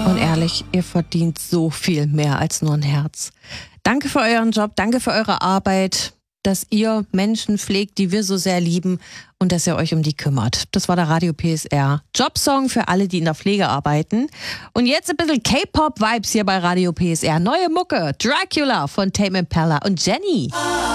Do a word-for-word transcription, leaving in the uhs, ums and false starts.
Und ehrlich, ihr verdient so viel mehr als nur ein Herz. Danke für euren Job, danke für eure Arbeit, dass ihr Menschen pflegt, die wir so sehr lieben und dass ihr euch um die kümmert. Das war der Radio P S R Jobsong für alle, die in der Pflege arbeiten. Und jetzt ein bisschen K-Pop-Vibes hier bei Radio P S R. Neue Mucke, Dracula von Tame Impala und Jenny.